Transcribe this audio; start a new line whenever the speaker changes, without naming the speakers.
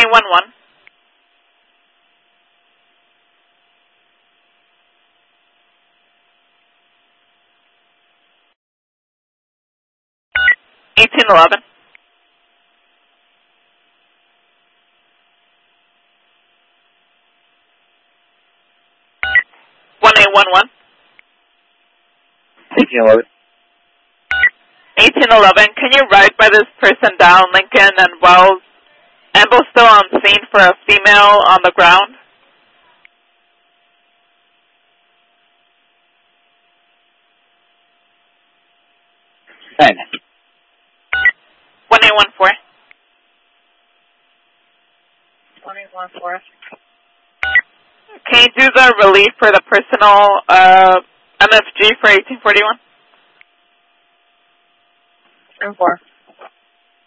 1811. $18.11. 1811.
1811.
1811. Can you ride by this person down Lincoln and Wells? Amble still on scene for a female on the ground.
Fine.
1814.
1814.
Can you do the relief for the personal MFG for 1841?
10-4.